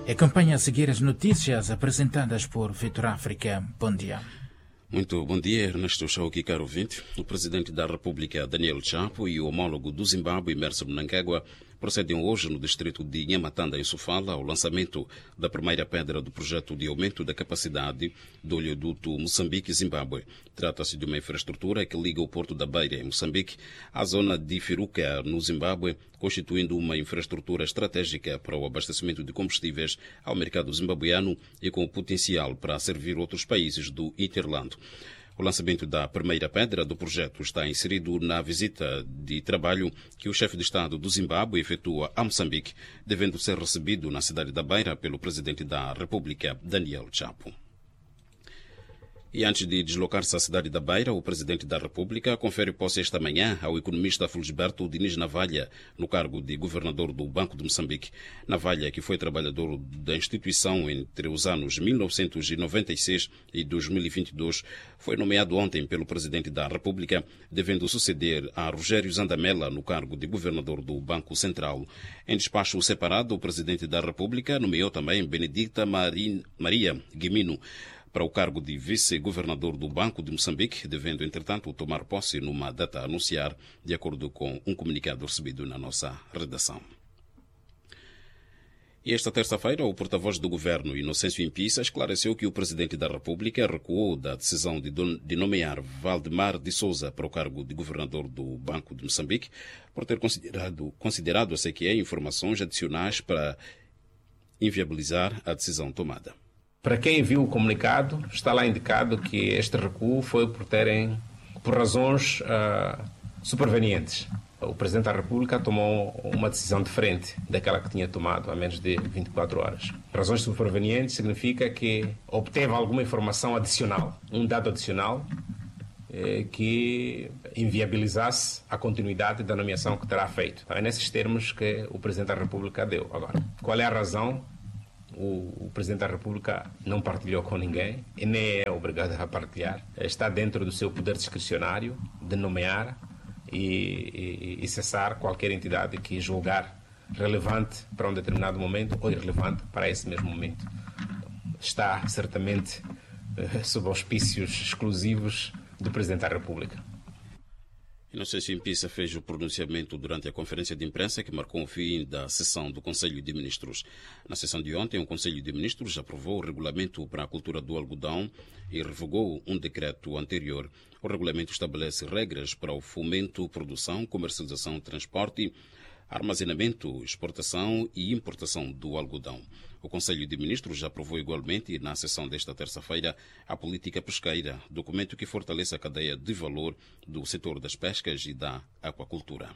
Acompanhe a seguir as notícias apresentadas por Vitor África. Bom dia. Muito bom dia, Ernesto Chauki, caro ouvinte. O presidente da República, Daniel Chapo, e o homólogo do Zimbábue, Emmerson Mnangagwa, procedem hoje no distrito de Nhamatanda, em Sofala, ao lançamento da primeira pedra do projeto de aumento da capacidade do oleoduto Moçambique-Zimbábue. Trata-se de uma infraestrutura que liga o porto da Beira, em Moçambique, à zona de Firuca, no Zimbábue, constituindo uma infraestrutura estratégica para o abastecimento de combustíveis ao mercado zimbabuiano e com potencial para servir outros países do Interland. O lançamento da primeira pedra do projeto está inserido na visita de trabalho que o chefe de Estado do Zimbábue efetua a Moçambique, devendo ser recebido na cidade da Beira pelo presidente da República, Daniel Chapo. E antes de deslocar-se à cidade da Beira, o presidente da República confere posse esta manhã ao economista Felisberto Diniz Navalha no cargo de governador do Banco de Moçambique. Navalha, que foi trabalhador da instituição entre os anos 1996 e 2022, foi nomeado ontem pelo presidente da República, devendo suceder a Rogério Zandamela no cargo de governador do Banco Central. Em despacho separado, o presidente da República nomeou também Benedicta Maria Guimino para o cargo de vice-governador do Banco de Moçambique, devendo, entretanto, tomar posse numa data a anunciar, de acordo com um comunicado recebido na nossa redação. E esta terça-feira, o porta-voz do governo, Inocêncio Impissa, esclareceu que o presidente da República recuou da decisão de nomear Valdemar de Souza para o cargo de governador do Banco de Moçambique, por ter considerado a CQE informações adicionais para inviabilizar a decisão tomada. Para quem viu o comunicado, está lá indicado que este recuo foi por razões supervenientes. O Presidente da República tomou uma decisão diferente daquela que tinha tomado há menos de 24 horas. Razões supervenientes significa que obteve alguma informação adicional, um dado adicional que inviabilizasse a continuidade da nomeação que terá feito. É nesses termos que o Presidente da República deu. Agora, qual é a razão? O Presidente da República não partilhou com ninguém e nem é obrigado a partilhar. Está dentro do seu poder discricionário de nomear e cessar qualquer entidade que julgar relevante para um determinado momento ou irrelevante para esse mesmo momento. Está certamente sob auspícios exclusivos do Presidente da República. Inocêncio Impissa fez o pronunciamento durante a conferência de imprensa que marcou o fim da sessão do Conselho de Ministros. Na sessão de ontem, o Conselho de Ministros aprovou o regulamento para a cultura do algodão e revogou um decreto anterior. O regulamento estabelece regras para o fomento, produção, comercialização, transporte, armazenamento, exportação e importação do algodão. O Conselho de Ministros já aprovou igualmente, na sessão desta terça-feira, a política pesqueira, documento que fortalece a cadeia de valor do setor das pescas e da aquacultura.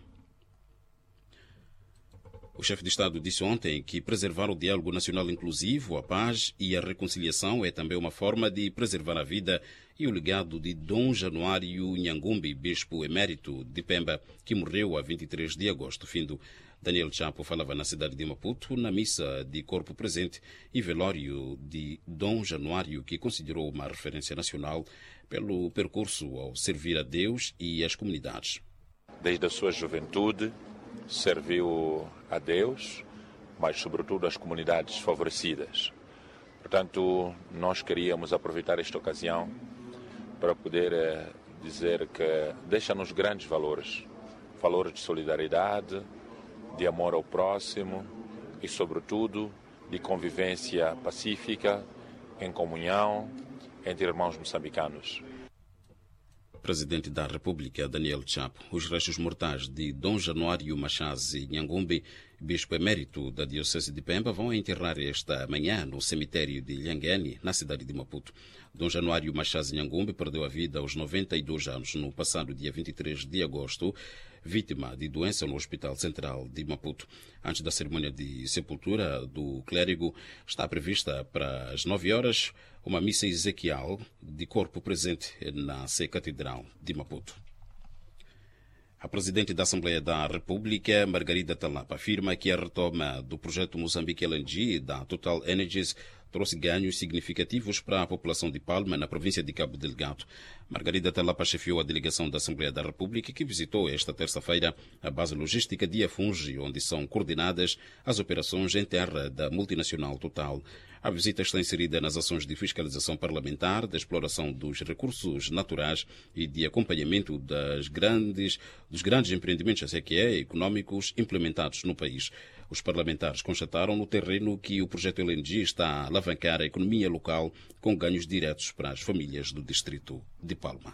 O chefe de Estado disse ontem que preservar o diálogo nacional inclusivo, a paz e a reconciliação é também uma forma de preservar a vida e o legado de Dom Januário Nhangumbi, bispo emérito de Pemba, que morreu a 23 de agosto. Daniel Chapo falava na cidade de Maputo, na missa de corpo presente e velório de Dom Januário, que considerou uma referência nacional pelo percurso ao servir a Deus e as comunidades. Desde a sua juventude, serviu a Deus, mas sobretudo às comunidades favorecidas. Portanto, nós queríamos aproveitar esta ocasião para poder dizer que deixa-nos grandes valores de solidariedade, de amor ao próximo e, sobretudo, de convivência pacífica, em comunhão, entre irmãos moçambicanos. Presidente da República, Daniel Chapo. Os restos mortais de Dom Januário Machazi Nhangumbi, bispo emérito da Diocese de Pemba, vão enterrar esta manhã no cemitério de Lhangane, na cidade de Maputo. Dom Januário Machazi Nhangumbi perdeu a vida aos 92 anos no passado dia 23 de agosto, vítima de doença no Hospital Central de Maputo. Antes da cerimônia de sepultura do clérigo, está prevista para as 9 horas uma missa exequial de corpo presente na Sé Catedral de Maputo. A presidente da Assembleia da República, Margarida Talapa, afirma que a retoma do projeto Moçambique LNG da Total Energies trouxe ganhos significativos para a população de Palma, na província de Cabo Delgado. Margarida Talapa chefiou a delegação da Assembleia da República, que visitou esta terça-feira a base logística de Afungi, onde são coordenadas as operações em terra da multinacional Total. A visita está inserida nas ações de fiscalização parlamentar, de exploração dos recursos naturais e de acompanhamento dos grandes empreendimentos económicos implementados no país. Os parlamentares constataram no terreno que o projeto LNG está a alavancar a economia local com ganhos diretos para as famílias do distrito de Palma.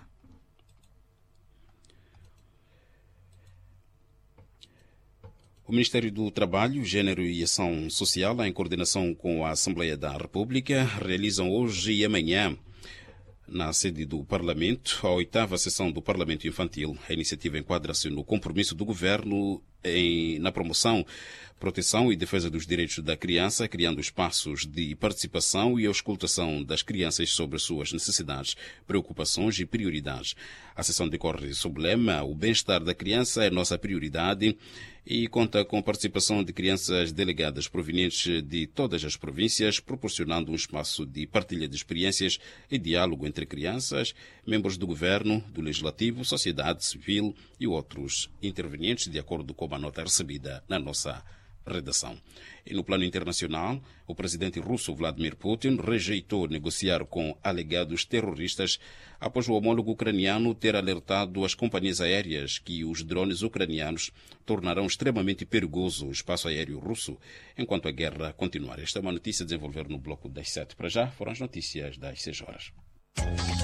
O Ministério do Trabalho, Gênero e Ação Social, em coordenação com a Assembleia da República, realizam hoje e amanhã, na sede do Parlamento, a 8ª sessão do Parlamento Infantil. A iniciativa enquadra-se no compromisso do Governo na promoção, proteção e defesa dos direitos da criança, criando espaços de participação e auscultação das crianças sobre suas necessidades, preocupações e prioridades. A sessão decorre sob o lema "O bem-estar da criança é nossa prioridade" e conta com participação de crianças delegadas provenientes de todas as províncias, proporcionando um espaço de partilha de experiências e diálogo entre crianças, membros do governo, do legislativo, sociedade civil e outros intervenientes, de acordo com a nota recebida na nossa redação. E no plano internacional, o presidente russo Vladimir Putin rejeitou negociar com alegados terroristas após o homólogo ucraniano ter alertado as companhias aéreas que os drones ucranianos tornarão extremamente perigoso o espaço aéreo russo enquanto a guerra continuar. Esta é uma notícia a desenvolver no bloco das 7. Para já, foram as notícias das 6 horas.